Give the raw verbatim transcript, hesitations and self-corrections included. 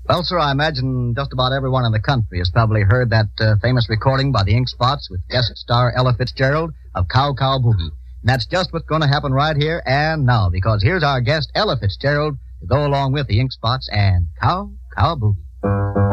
Well, sir, I imagine just about everyone in the country has probably heard that uh, famous recording by the Ink Spots with guest star Ella Fitzgerald of Cow Cow Boogie. And that's just what's going to happen right here and now, because here's our guest Ella Fitzgerald to go along with the Ink Spots and Cow Cow Boogie.